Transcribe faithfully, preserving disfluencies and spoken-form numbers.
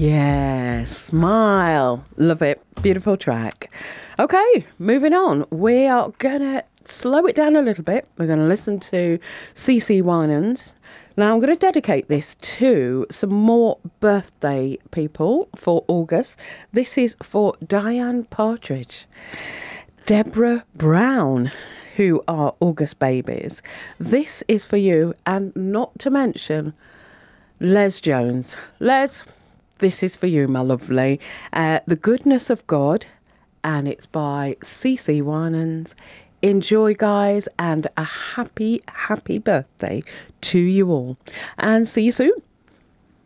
Yeah, Smile. Love it. Beautiful track. Okay, moving on. We are going to slow it down a little bit. We're going to listen to C C Winans. Now, I'm going to dedicate this to some more birthday people for August. This is for Diane Partridge, Deborah Brown, who are August babies. This is for you, and not to mention Les Jones. Les, this is for you, my lovely. Uh, The Goodness of God, and it's by C C Winans. Enjoy, guys, and a happy, happy birthday to you all. And see you soon.